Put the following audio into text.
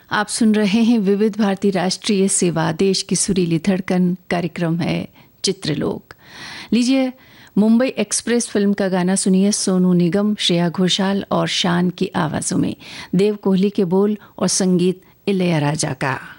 आप सुन रहे हैं विविध भारती राष्ट्रीय सेवा, देश की सुरीली धड़कन। कार्यक्रम है चित्रलोक। लीजिए, मुंबई एक्सप्रेस फिल्म का गाना सुनिए सोनू निगम, श्रेया घोषाल और शान की आवाज़ों में। देव कोहली के बोल और संगीत इलैयाराजा का।